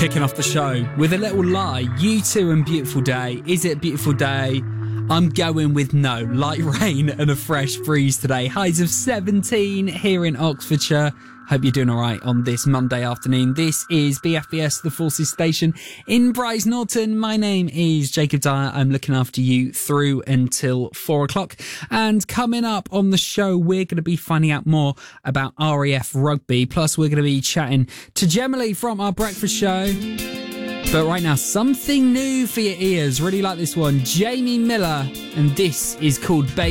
Kicking off the show with a little lie. U2 and Beautiful Day. Is it a beautiful day? I'm going with no. Light rain and a fresh breeze today. Highs of 17 here in Oxfordshire. Hope you're doing all right on this Monday afternoon. This is BFBS, the Forces Station in Bryce Norton. My name is Jacob Dyer. I'm looking after you through until 4 o'clock. And coming up on the show, we're going to be finding out more about RAF rugby. Plus, we're going to be chatting to Gemily from our breakfast show. But right now, something new for your ears. Really like this one. Jamie Miller. And this is called Baby.